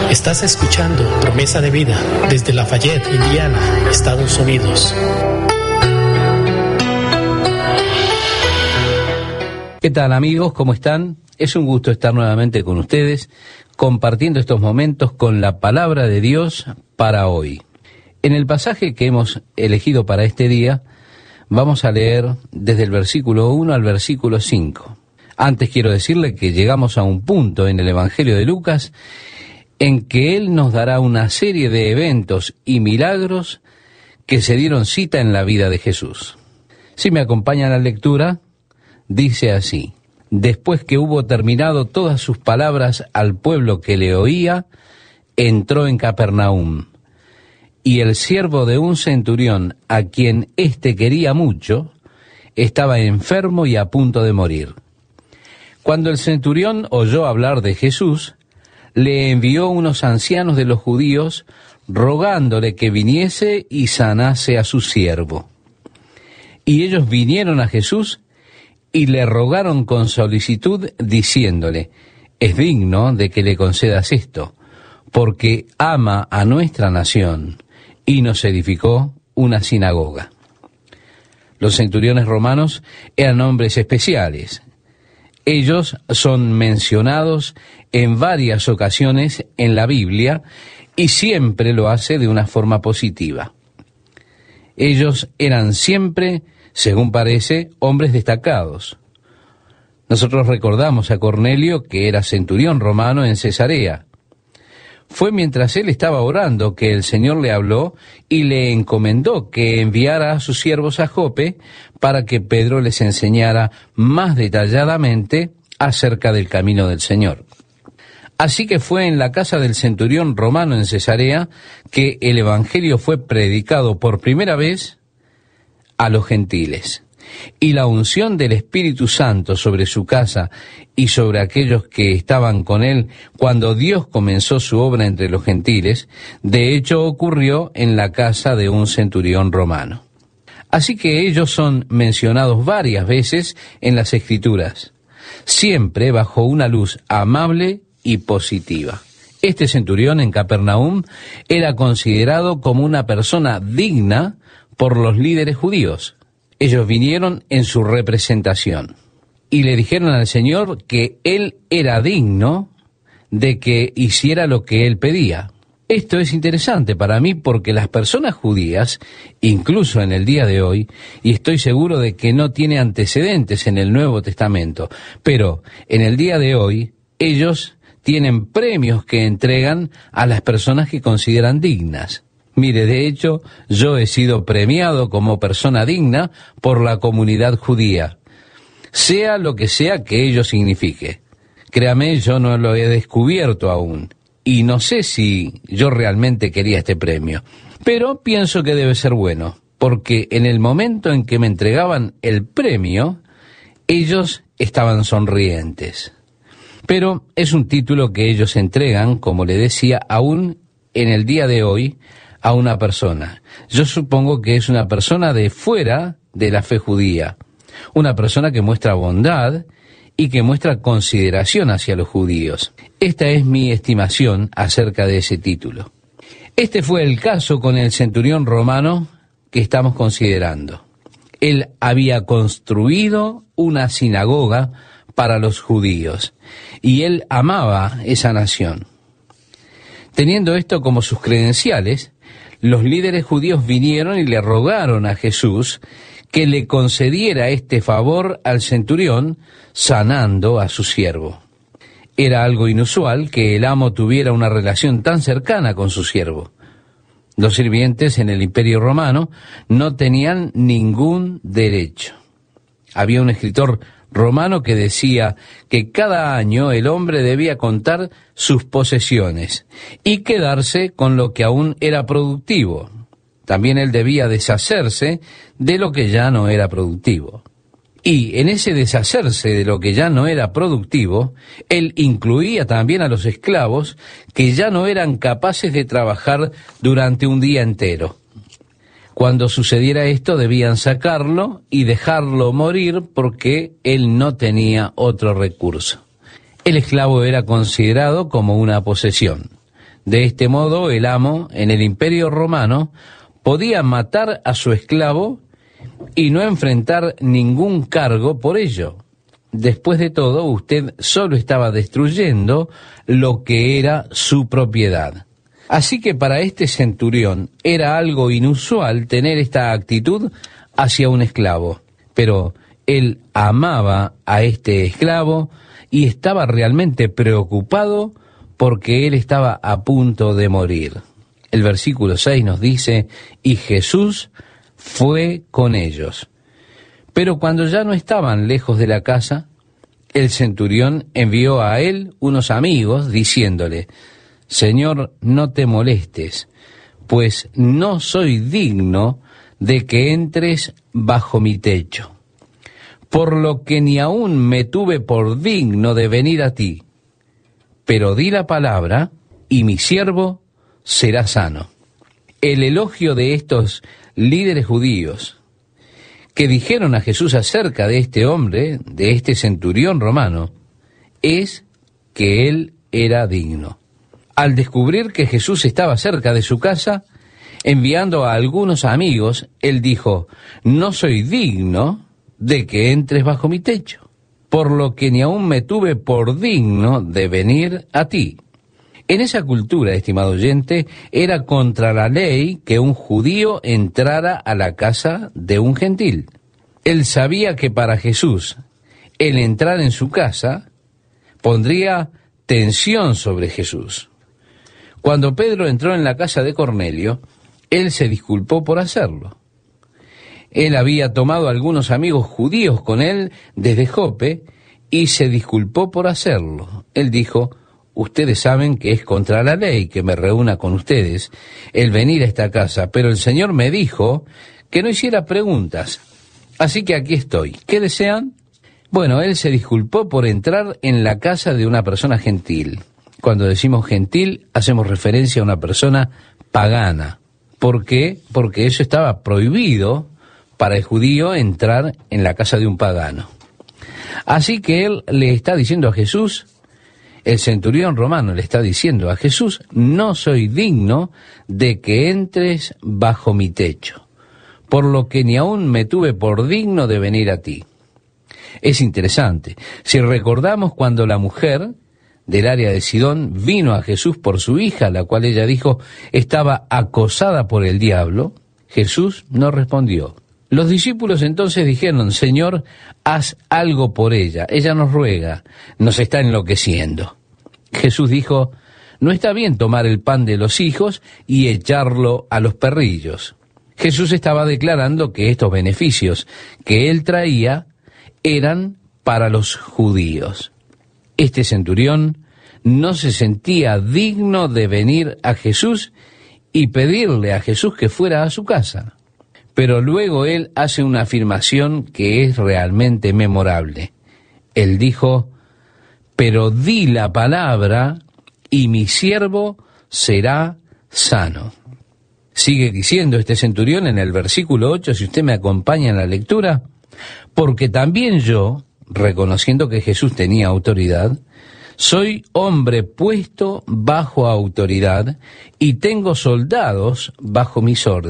Estás escuchando Promesa de Vida desde Lafayette, Indiana, Estados Unidos. ¿Qué tal, amigos? ¿Cómo están? Es un gusto estar nuevamente con ustedes, compartiendo estos momentos con la palabra de Dios para hoy. En el pasaje que hemos elegido para este día, vamos a leer desde el versículo 1 al versículo 5. Antes quiero decirle que llegamos a un punto en el Evangelio de Lucas en que Él nos dará una serie de eventos y milagros que se dieron cita en la vida de Jesús. Si me acompañan a la lectura, dice así: después que hubo terminado todas sus palabras al pueblo que le oía, entró en Capernaum. Y el siervo de un centurión, a quien éste quería mucho, estaba enfermo y a punto de morir. Cuando el centurión oyó hablar de Jesús, le envió unos ancianos de los judíos, rogándole que viniese y sanase a su siervo. Y ellos vinieron a Jesús y le rogaron con solicitud, diciéndole: es digno de que le concedas esto, porque ama a nuestra nación, y nos edificó una sinagoga. Los centuriones romanos eran hombres especiales. Ellos son mencionados en varias ocasiones en la Biblia y siempre lo hace de una forma positiva. Ellos eran siempre, según parece, hombres destacados. Nosotros recordamos a Cornelio, que era centurión romano en Cesarea. Fue mientras él estaba orando que el Señor le habló y le encomendó que enviara a sus siervos a Jope para que Pedro les enseñara más detalladamente acerca del camino del Señor. Así que fue en la casa del centurión romano en Cesarea que el Evangelio fue predicado por primera vez a los gentiles. Y la unción del Espíritu Santo sobre su casa y sobre aquellos que estaban con él cuando Dios comenzó su obra entre los gentiles, de hecho ocurrió en la casa de un centurión romano. Así que ellos son mencionados varias veces en las Escrituras, siempre bajo una luz amable y positiva. Este centurión en Capernaum era considerado como una persona digna por los líderes judíos. Ellos vinieron en su representación y le dijeron al Señor que Él era digno de que hiciera lo que Él pedía. Esto es interesante para mí porque las personas judías, incluso en el día de hoy, y estoy seguro de que no tiene antecedentes en el Nuevo Testamento, pero en el día de hoy ellos tienen premios que entregan a las personas que consideran dignas. Mire, de hecho, yo he sido premiado como persona digna por la comunidad judía, sea lo que sea que ello signifique. Créame, yo no lo he descubierto aún, y no sé si yo realmente quería este premio, pero pienso que debe ser bueno, porque en el momento en que me entregaban el premio, ellos estaban sonrientes. Pero es un título que ellos entregan, como le decía, aún en el día de hoy, a una persona. Yo supongo que es una persona de fuera de la fe judía, una persona que muestra bondad y que muestra consideración hacia los judíos. Esta es mi estimación acerca de ese título. Este fue el caso con el centurión romano que estamos considerando. Él había construido una sinagoga para los judíos y él amaba esa nación. Teniendo esto como sus credenciales, los líderes judíos vinieron y le rogaron a Jesús que le concediera este favor al centurión, sanando a su siervo. Era algo inusual que el amo tuviera una relación tan cercana con su siervo. Los sirvientes en el Imperio Romano no tenían ningún derecho. Había un escritor romano que decía que cada año el hombre debía contar sus posesiones y quedarse con lo que aún era productivo. También él debía deshacerse de lo que ya no era productivo. Y en ese deshacerse de lo que ya no era productivo, él incluía también a los esclavos que ya no eran capaces de trabajar durante un día entero. Cuando sucediera esto, debían sacarlo y dejarlo morir porque él no tenía otro recurso. El esclavo era considerado como una posesión. De este modo, el amo, en el Imperio Romano, podía matar a su esclavo y no enfrentar ningún cargo por ello. Después de todo, usted solo estaba destruyendo lo que era su propiedad. Así que para este centurión era algo inusual tener esta actitud hacia un esclavo. Pero él amaba a este esclavo y estaba realmente preocupado porque él estaba a punto de morir. El versículo 6 nos dice, y Jesús fue con ellos. Pero cuando ya no estaban lejos de la casa, el centurión envió a él unos amigos diciéndole, Señor, no te molestes, pues no soy digno de que entres bajo mi techo, por lo que ni aún me tuve por digno de venir a ti. Pero di la palabra, y mi siervo será sano. El elogio de estos líderes judíos que dijeron a Jesús acerca de este hombre, de este centurión romano, es que él era digno. Al descubrir que Jesús estaba cerca de su casa, enviando a algunos amigos, él dijo, no soy digno de que entres bajo mi techo, por lo que ni aún me tuve por digno de venir a ti. En esa cultura, estimado oyente, era contra la ley que un judío entrara a la casa de un gentil. Él sabía que para Jesús, el entrar en su casa pondría tensión sobre Jesús. Cuando Pedro entró en la casa de Cornelio, él se disculpó por hacerlo. Él había tomado a algunos amigos judíos con él desde Jope y se disculpó por hacerlo. Él dijo, ustedes saben que es contra la ley que me reúna con ustedes el venir a esta casa, pero el Señor me dijo que no hiciera preguntas, así que aquí estoy. ¿Qué desean? Bueno, él se disculpó por entrar en la casa de una persona gentil. Cuando decimos gentil, hacemos referencia a una persona pagana. ¿Por qué? Porque eso estaba prohibido para el judío entrar en la casa de un pagano. Así que él le está diciendo a Jesús, el centurión romano le está diciendo a Jesús, no soy digno de que entres bajo mi techo, por lo que ni aún me tuve por digno de venir a ti. Es interesante, si recordamos cuando la mujer del área de Sidón vino a Jesús por su hija, la cual ella dijo estaba acosada por el diablo, Jesús no respondió. Los discípulos entonces dijeron, Señor, haz algo por ella nos ruega, nos está enloqueciendo. Jesús dijo, no está bien tomar el pan de los hijos y echarlo a los perrillos. Jesús estaba declarando que estos beneficios que él traía eran para los judíos. Este centurión no se sentía digno de venir a Jesús y pedirle a Jesús que fuera a su casa. Pero luego él hace una afirmación que es realmente memorable. Él dijo, pero di la palabra y mi siervo será sano. Sigue diciendo este centurión en el versículo 8, si usted me acompaña en la lectura, porque también yo, reconociendo que Jesús tenía autoridad, soy hombre puesto bajo autoridad y tengo soldados bajo mis órdenes.